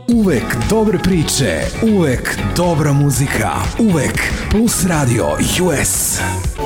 Uvek dobre priče, uvek dobra muzika, uvek Plus Radio US.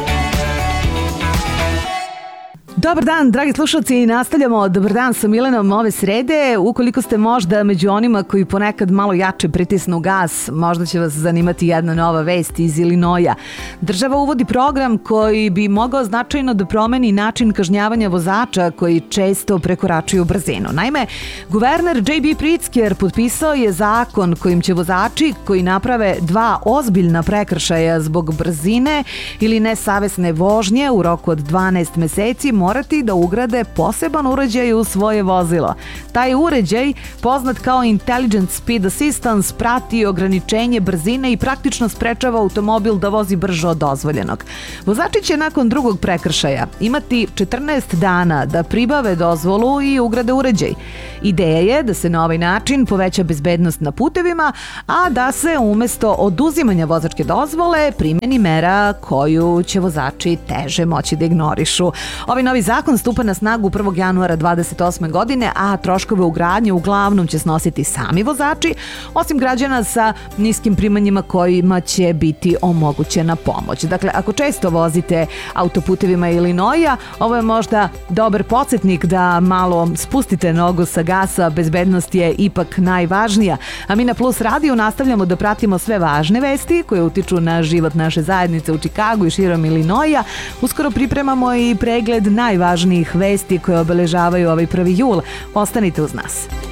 Dobar dan, dragi slušalci, nastavljamo Dobar dan sa Milenom ove srede. Ukoliko ste možda među onima koji ponekad malo jače pritisnu gas, možda će vas zanimati jedna nova vest iz Ilinoja. Država uvodi program koji bi mogao značajno da promeni način kažnjavanja vozača koji često prekoračuju brzinu. Naime, guverner J.B. Pritzker potpisao je zakon kojim će vozači koji naprave 2 ozbiljna prekršaja zbog brzine ili nesavesne vožnje u roku od 12 meseci morati da ugrade poseban uređaj u svoje vozilo. Taj uređaj, poznat kao Intelligent Speed Assistance, prati ograničenje brzine i praktično sprečava automobil da vozi brže od dozvoljenog. Vozači će nakon drugog prekršaja imati 14 dana da pribave dozvolu i ugrade uređaj. Ideja je da se na ovaj način poveća bezbednost na putevima, a da se umesto oduzimanja vozačke dozvole primeni mera koju će vozači teže moći da ignorišu. Ovaj novi zakon stupa na snagu 1. januara 2028. godine, a troškove ugradnje uglavnom će snositi sami vozači, osim građana sa niskim primanjima kojima će biti omogućena pomoć. Dakle, ako često vozite autoputevima Ilinoja, ovo je možda dobar podsjetnik da malo spustite nogu sa gasa, bezbednost je ipak najvažnija. A mi na Plus radiju nastavljamo da pratimo sve važne vesti koje utiču na život naše zajednice u Čikagu i širom Ilinoja. Uskoro pripremamo i pregled najvažnijih vesti koje obeležavaju ovaj 1. jul. Ostanite uz nas.